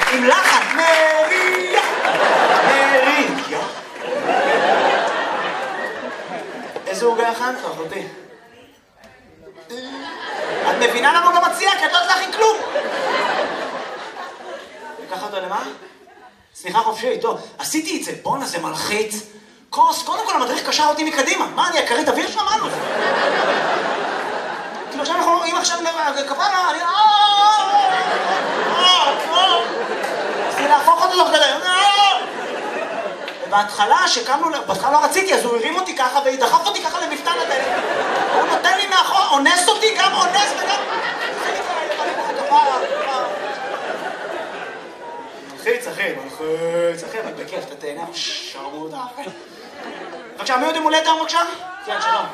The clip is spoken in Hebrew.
עם לחן, מריה, מריה. איזה עוגה הכנת, אחותי? את מבינה למה הוא גם מציע? כי את לא יודעת להכין כלום. לקח אותו למה? סליחה חופשי, טוב, עשיתי את זה, בואנה זה מלחיץ. כוס, קודם כל המדריך קשר אותי מקדימה. מה, אני הכרית אוויר שמענו? כאילו עכשיו אנחנו, אם עכשיו כפרה, אני... רציתי להפוך אותו תוך כדי. ובהתחלה, שקמנו, בהתחלה לא רציתי, אז הוא הרים אותי ככה ודחף אותי ככה למפתן הדלת. הוא נותן לי מאחור, אונס אותי, גם אונס וגם... מלחיץ, אחי, אבל בכיף, אתה תהנה, שרמו אותה. בבקשה, מי עוד עם הולדת היום בבקשה? כן, שלום.